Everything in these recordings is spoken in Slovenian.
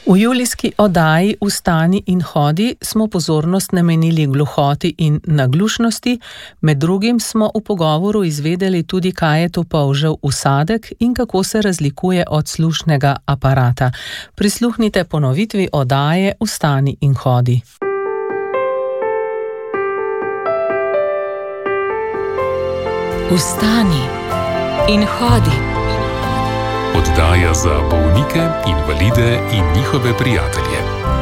V julijski oddaji Vstani in hodi smo pozornost namenili gluhoti in naglušnosti, med drugim smo v pogovoru izvedeli tudi, kaj je to polžev usadek in kako se razlikuje od slušnega aparata. Prisluhnite ponovitvi oddaje Vstani in hodi. Vstani in hodi. Oddaja za bolnike, invalide in njihove prijatelje.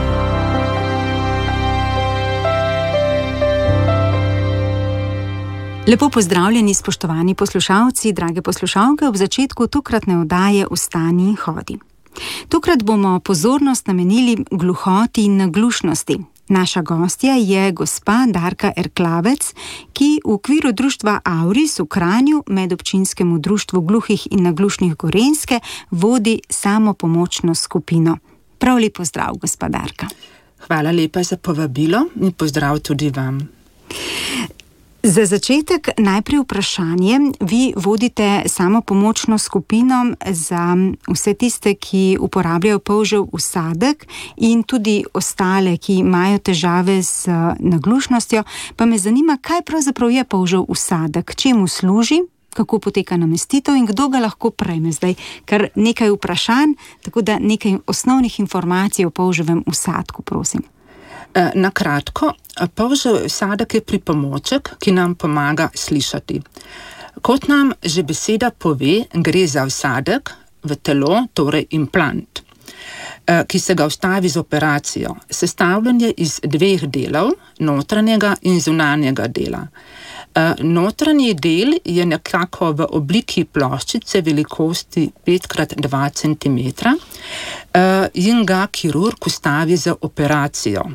Lepo pozdravljeni, spoštovani poslušalci, drage poslušalke, ob začetku tokratne oddaje Vstani in hodi. Tokrat bomo pozornost namenili gluhoti in naglušnosti. Naša gostja je gospa Darka Erklavec, ki v okviru društva Auris v Kranju, medobčinskemu društvu gluhih in naglušnih Gorenjske, vodi samopomočno skupino. Prav lep pozdrav, gospa Darka. Hvala lepa za povabilo in pozdrav tudi vam. Za začetek najprej vprašanje. Vi vodite samopomočno skupino za vse tiste, ki uporabljajo polžev usadek in tudi ostale, ki imajo težave z naglušnostjo. Pa me zanima, kaj pravzaprav je polžev usadek, čemu služi, kako poteka namestitev in kdo ga lahko prejme. Zdaj kar nekaj vprašanj, tako da nekaj osnovnih informacij o polževem usadku, prosim. Na kratko, polžev usadek je pripomoček, ki nam pomaga slišati. Kot nam že beseda pove, gre za usadek v telo, torej implant, ki se ga vstavi z operacijo. Sestavljen je iz dveh delov, notranjega in zunanjega dela. Notranji del je nekako v obliki ploščice velikosti 5x2 cm in ga kirurg vstavi z operacijo.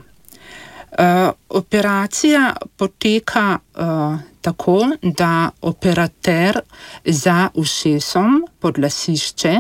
Operacija poteka tako, da operater za ušesom pod lasišče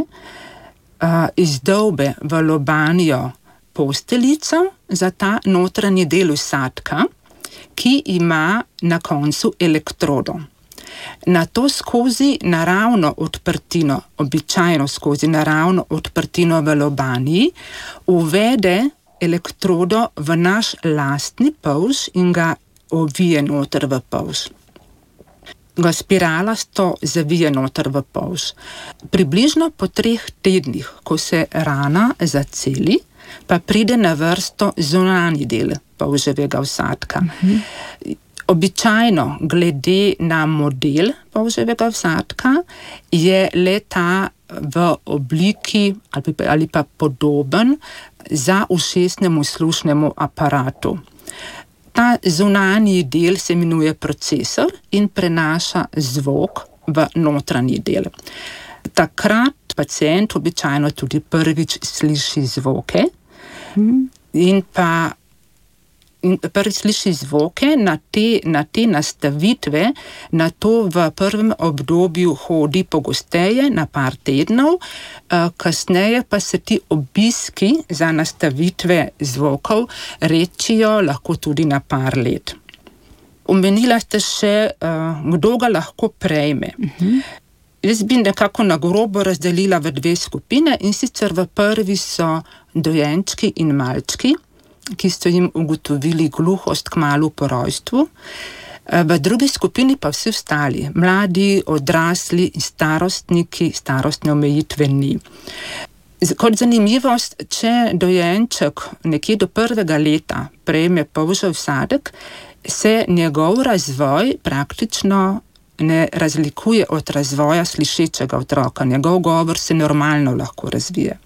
izdolbe v lobanjo posteljico za ta notranji del usadka, ki ima na koncu elektrodo. Nato skozi naravno odprtino, običajno skozi naravno odprtino v lobanji, uvede elektrodo v naš lastni polž in ga ovije noter v polž. Ga spiralasto zavije noter v polž. Približno po 3 tednih, ko se rana zaceli, pa pride na vrsto zunanji del polževega usadka. Običajno, glede na model polževega usadka, je le ta v obliki ali pa podoben za ušesnemu slušnemu aparatu. Ta zunanji del se imenuje procesor in prenaša zvok v notranji del. Takrat pacient običajno tudi prvič sliši zvoke in prvič sliši zvoke na te nastavitve, na to v prvem obdobju hodi pogosteje na par tednov, kasneje pa se ti obiski za nastavitve zvokov rečijo lahko tudi na par let. Omenila ste še, kdo ga lahko prejme. Jaz bi nekako na grobo razdelila v 2 skupine, in sicer v prvi so dojenčki in malčki, ki so jim ugotovili gluhost kmalu po rojstvu. V drugi skupini pa vsi ostali, mladi, odrasli in starostniki, starostne omejitve ni. Kot zanimivost, če dojenček nekje do 1. leta prejme polžev usadek, se njegov razvoj praktično ne razlikuje od razvoja slišečega otroka. Njegov govor se normalno lahko razvije.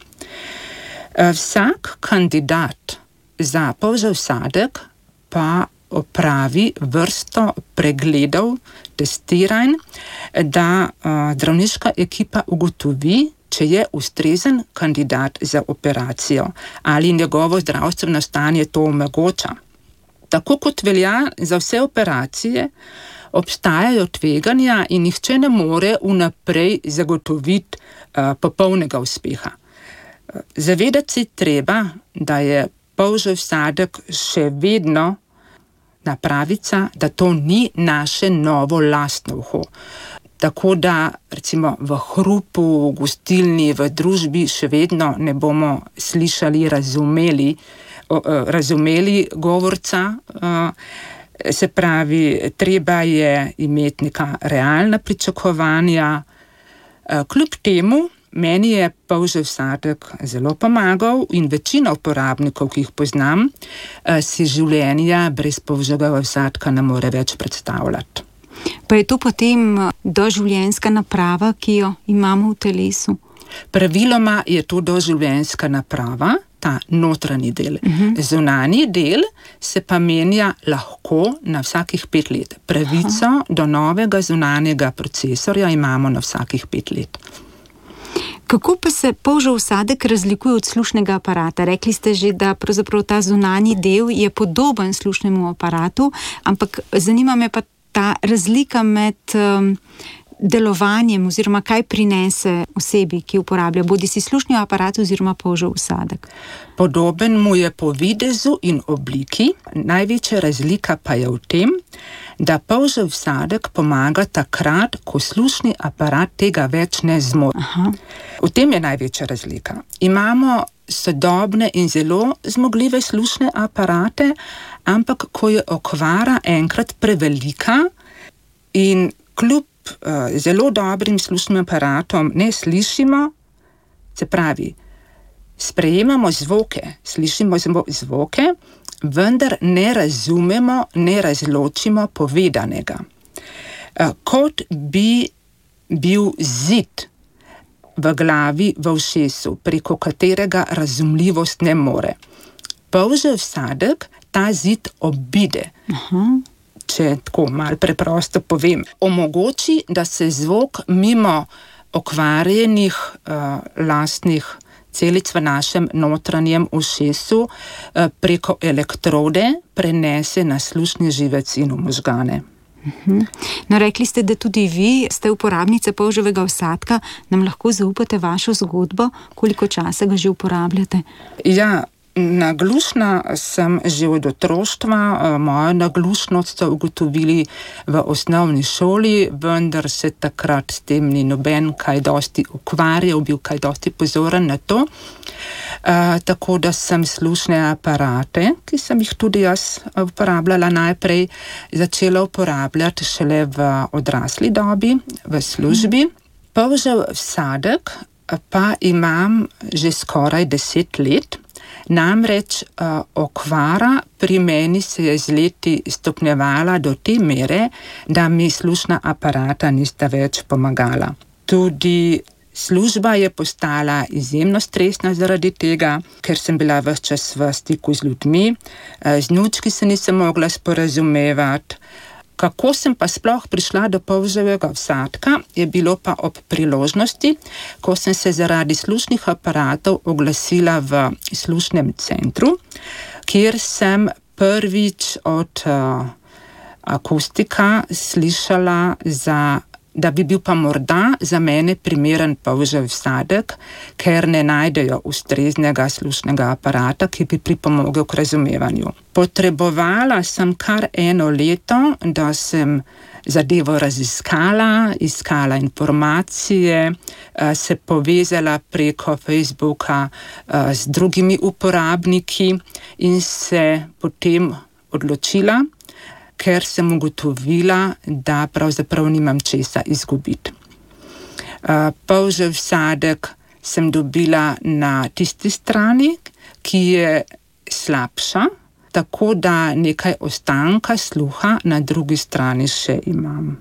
Vsak kandidat za polžev usadek pa opravi vrsto pregledov, testiranj, da zdravniška ekipa ugotovi, če je ustrezen kandidat za operacijo ali njegovo zdravstveno stanje to omogoča. Tako kot velja za vse operacije, obstajajo tveganja in nihče ne more vnaprej zagotoviti popolnega uspeha. Zavedati se treba, da je polžev usadek še vedno napravica, da to ni naše novo lastno uho. Tako da recimo v hrupu, v gostilni, v družbi še vedno ne bomo slišali, razumeli govorca. Se pravi, treba je imeti neka realna pričakovanja. Kljub temu, meni je polžev sadek zelo pomagal in večina uporabnikov, ki jih poznam, si življenja brez polževega sadka ne more več predstavljati. Pa je to potem doživljenjska naprava, ki jo imamo v telesu? Praviloma je to doživljenjska naprava, ta notranji del. Zunanji del se pa menja lahko na vsakih 5 let. Pravico do novega zunanjega procesorja imamo na vsakih 5 let. Kako pa se polžev sadek razlikuje od slušnega aparata? Rekli ste že, da pravzaprav ta zunanji del je podoben slušnemu aparatu, ampak zanima me pa ta razlika med delovanjem oziroma kaj prinese osebi, ki uporablja bodi si slušni aparat oziroma polžev sadek. Podoben mu je po videzu in obliki, največja razlika pa je v tem, da polžev sadek pomaga takrat, ko slušni aparat tega več ne zmore. V tem je največja razlika. Imamo sodobne in zelo zmogljive slušne aparate, ampak ko je okvara enkrat prevelika in kljub zelo dobrim slušnim aparatom ne slišimo, se pravi, sprejemamo zvoke, slišimo zvoke, vendar ne razumemo, ne razločimo povedanega. Kot bi bil zid v glavi, v ušesu, preko katerega razumljivost ne more. Polžev sadek ta zid obide. Če tako malo preprosto povem, omogoči, da se zvok mimo okvarjenih lastnih celic v našem notranjem ušesu preko elektrode prenese na slušni živec in v možgane. No, rekli ste, da tudi vi ste uporabnica polževega sadka. Nam lahko zaupate vašo zgodbo? Koliko časa ga že uporabljate? Ja, naglušna sem že od otroštva. Mojo naglušnost so ugotovili v osnovni šoli, vendar se takrat s tem ni noben kaj dosti ukvarjal, bil kaj dosti pozoren na to. Tako da sem slušne aparate, ki sem jih tudi jaz uporabljala najprej, začela uporabljati šele v odrasli dobi, v službi. Polžev sadek pa imam že skoraj 10 let. Namreč okvara pri meni se je z leti stopnjevala do te mere, da mi slušna aparata nista več pomagala. Tudi služba je postala izjemno stresna zaradi tega, ker sem bila ves čas v stiku z ljudmi, z vnučki se nisem mogla sporazumevati. Kako sem pa sploh prišla do polževega sadka, je bilo pa ob priložnosti, ko sem se zaradi slušnih aparatov oglasila v slušnem centru, kjer sem prvič od akustika slišala, da bi bil pa morda za mene primeren polžev sadek, ker ne najdejo ustreznega slušnega aparata, ki bi pripomogel k razumevanju. Potrebovala sem kar 1 leto, da sem zadevo raziskala, iskala informacije, se povezala preko Facebooka z drugimi uporabniki in se potem odločila, ker sem ugotovila, da pravzaprav nimam česa izgubiti. Polžev sadek sem dobila na tisti strani, ki je slabša, tako da nekaj ostanka sluha na drugi strani še imam.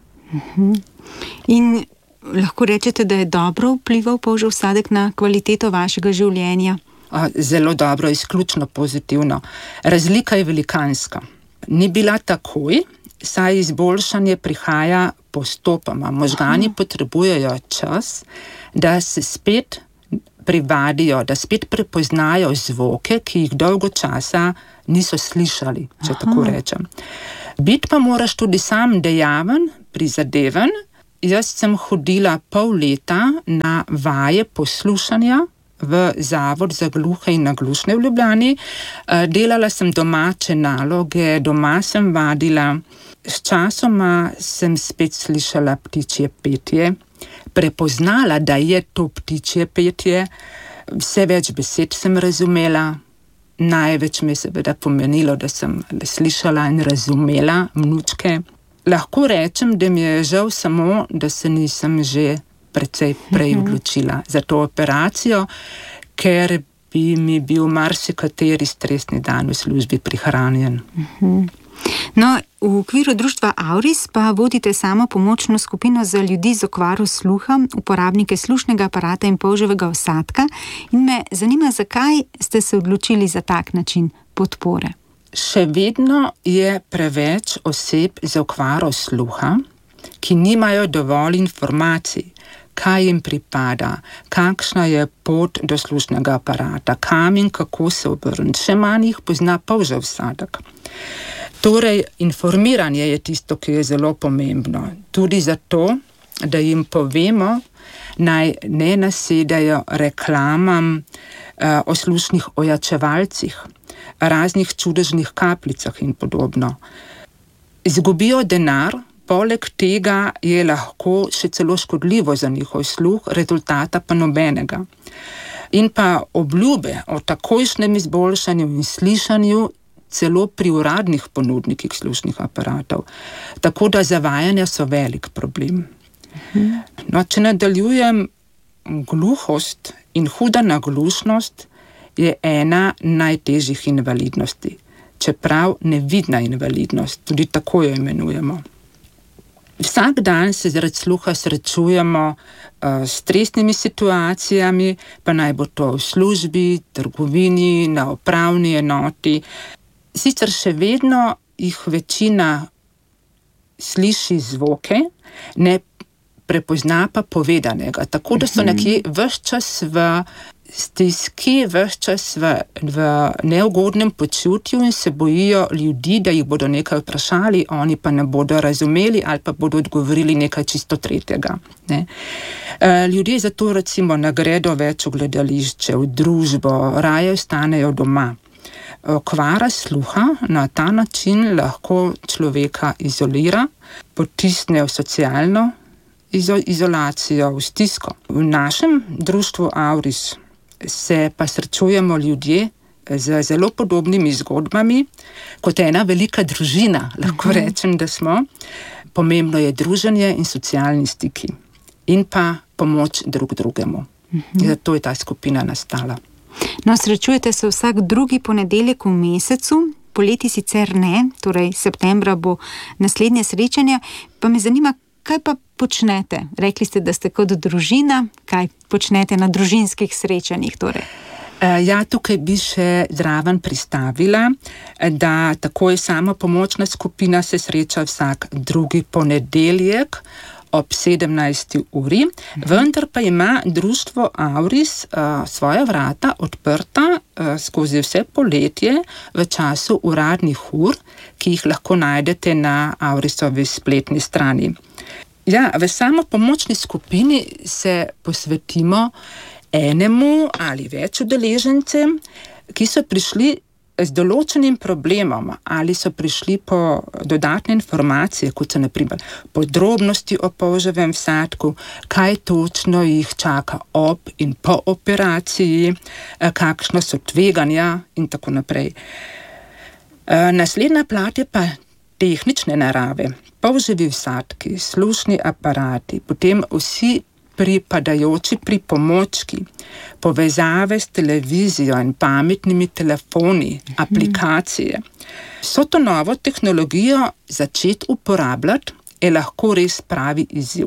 In lahko rečete, da je dobro vplival polžev sadek na kvaliteto vašega življenja? Zelo dobro, izključno pozitivno. Razlika je velikanska. Ni bila takoj, saj izboljšanje prihaja postopoma. Možgani potrebujejo čas, da se spet privadijo, da spet prepoznajo zvoke, ki jih dolgo časa niso slišali, če tako rečem. Biti pa moraš tudi sam dejaven, prizadeven. Jaz sem hodila pol leta na vaje poslušanja v Zavod za gluhe in naglušne v Ljubljani. Delala sem domače naloge, doma sem vadila Sčasoma sem spet slišala ptičje petje, prepoznala, da je to ptičje petje, vse več besed sem razumela, največ mi je seveda pomenilo, da sem slišala in razumela vnučke. Lahko rečem, da mi je žal samo, da se nisem že precej prej odločila za to operacijo, ker bi mi bil marsikateri stresni dan v službi prihranjen. No, v okviru društva Auris pa vodite samo pomočno skupino za ljudi z okvaro sluha, uporabnike slušnega aparata in polževega vsadka. In me zanima, zakaj ste se odločili za tak način podpore? Še vedno je preveč oseb z okvaro sluha, ki nimajo dovolj informacij, kaj jim pripada, kakšna je pot do slušnega aparata, kam in kako se obrniti. Še manj jih pozna polžev vsadek. Torej, informiranje je tisto, ki je zelo pomembno. Tudi zato, da jim povemo, naj ne nasedajo reklamam o slušnih ojačevalcih, raznih čudežnih kapljicah in podobno. Izgubijo denar, poleg tega je lahko še celo škodljivo za njihov sluh, rezultata pa nobenega. In pa obljube o takojšnjem izboljšanju in slišanju celo pri uradnih ponudnikih slušnih aparatov. Tako da zavajanja so velik problem. No, če nadaljujem, gluhost in huda naglušnost je ena najtežjih invalidnosti, čeprav nevidna invalidnost, tudi tako jo imenujemo. Vsak dan se zaradi sluha srečujemo s stresnimi situacijami, pa naj bo to v službi, trgovini, na upravni enoti. Sicer še vedno jih večina sliši zvoke, ne prepozna pa povedanega. Tako da so nekje ves čas v stiski, ves čas v neugodnem počutju in se bojijo ljudi, da jih bodo nekaj vprašali, oni pa ne bodo razumeli ali pa bodo odgovorili nekaj čisto tretjega. Ne? Ljudje zato recimo ne gredo več v gledališče, v družbo, raje ostanejo doma. Okvara sluha na ta način lahko človeka izolira, potisne v socialno izolacijo, v stisko. V našem društvu Auris se pa srečujemo ljudje z zelo podobnimi zgodbami, kot ena velika družina, lahko rečem, da smo. Pomembno je druženje in socialni stiki in pa pomoč drug drugemu. Zato je ta skupina nastala. No, srečujete se vsak drugi ponedeljek v mesecu, poleti sicer ne, torej septembra bo naslednje srečanje, pa me zanima, kaj pa počnete? Rekli ste, da ste kot družina, kaj počnete na družinskih srečanjih torej? Ja, tukaj bi še zraven pristavila, da tako je sama pomočna skupina se sreča vsak drugi ponedeljek ob 17. uri, vendar pa ima društvo Auris svoja vrata odprta skozi vse poletje v času uradnih ur, ki jih lahko najdete na Aurisovi spletni strani. Ja, v samo pomočni skupini se posvetimo enemu ali več udeležencem, ki so prišli z določenim problemom ali so prišli po dodatne informacije, kot so na primer podrobnosti o polževem vsadku, kaj točno jih čaka ob in po operaciji, kakšno so tveganja in tako naprej. Naslednja plat je pa tehnične narave. Polževi vsadki, slušni aparati, potem vsi pripadajoči pripomočki, povezave s televizijo in pametnimi telefoni, aplikacije. Vso to novo tehnologijo začeti uporabljati je lahko res pravi izziv.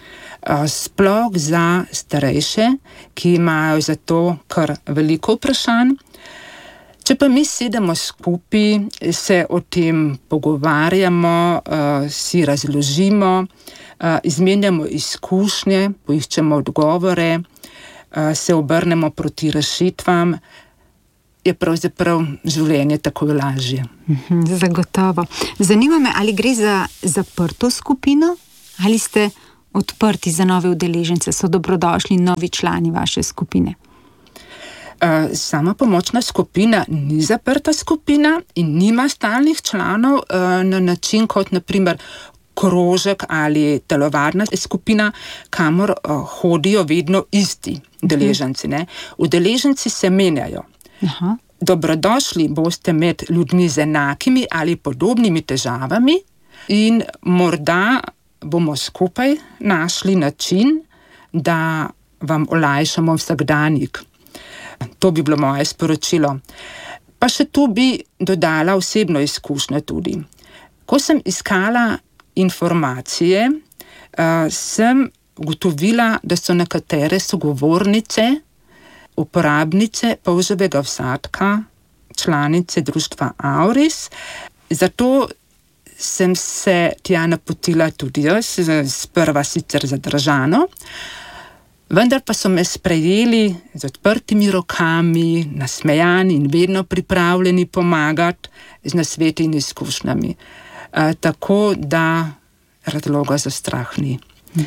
Sploh za starejše, ki imajo za to kar veliko vprašanj. Če pa mi sedemo skupaj, se o tem pogovarjamo, si razložimo, izmenjamo izkušnje, poiščemo odgovore, se obrnemo proti rešitvam, je pravzaprav življenje tako lažje. Zagotovo. Zanima me, ali gre za zaprto skupino, ali ste odprti za nove udeležence, so dobrodošli novi člani vaše skupine? Sama pomočna skupina ni zaprta skupina in nima stalnih članov na način kot naprimer krožek ali telovadna skupina, kamor hodijo vedno isti udeleženci. Udeleženci se menjajo. Aha. Dobrodošli boste med ljudmi z enakimi ali podobnimi težavami in morda bomo skupaj našli način, da vam olajšamo vsakdanjik. To bi bilo moje sporočilo. Pa še tu bi dodala osebno izkušnjo tudi. Ko sem iskala informacije, sem ugotovila, da so nekatere sogovornice, uporabnice polževega vsadka, članice društva Auris. Zato sem se tja napotila tudi jaz, sprva sicer zadržano, vendar pa so me sprejeli z odprtimi rokami, nasmejani in vedno pripravljeni pomagati z nasveti in izkušnjami. Tako da razloga za strah ni.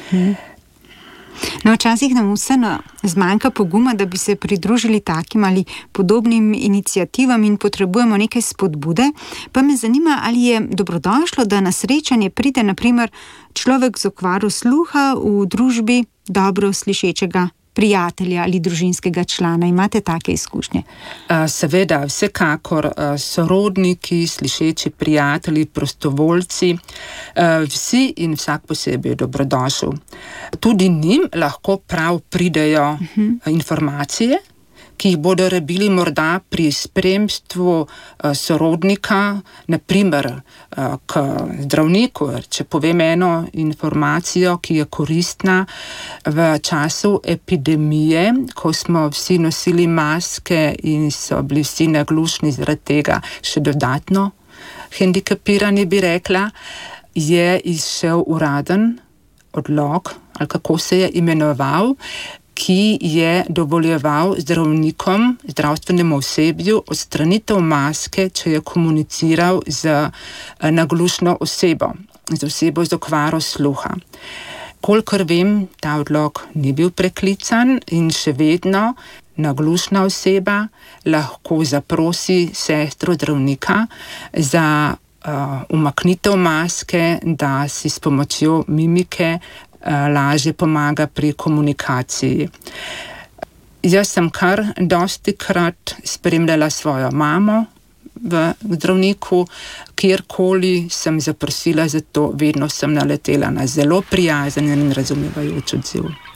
No, včasih nam vseeno zmanjka poguma, da bi se pridružili takim ali podobnim iniciativam in potrebujemo nekaj spodbude. Pa me zanima, ali je dobrodošlo, da na srečanje pride naprimer človek z okvaro sluha v družbi dobro slišečega prijatelja ali družinskega člana. Imate take izkušnje? Seveda, vsekakor sorodniki, slišeči prijatelji, prostovoljci, vsi in vsak posebej dobrodošel. Tudi njim lahko prav pridejo informacije, ki jih bodo rabili morda pri spremstvu sorodnika, naprimer k zdravniku, če povem eno informacijo, ki je koristna v času epidemije, ko smo vsi nosili maske in so bili vsi naglušni zaradi tega še dodatno hendikepirani, bi rekla, je izšel uraden odlok, ali kako se je imenoval, ki je dovoljeval zdravnikom, zdravstvenemu osebju odstranitev maske, če je komuniciral z naglušno osebo, z osebo z okvaro sluha. Kolikor vem, ta odlok ni bil preklican in še vedno naglušna oseba lahko zaprosi sestro zdravnika za umaknitev maske, da si s pomočjo mimike lažje pomaga pri komunikaciji. Jaz sem kar dostikrat spremljala svojo mamo v zdravniku, kjerkoli sem zaprosila za to, vedno sem naletela na zelo prijazen in razumevajoč odziv.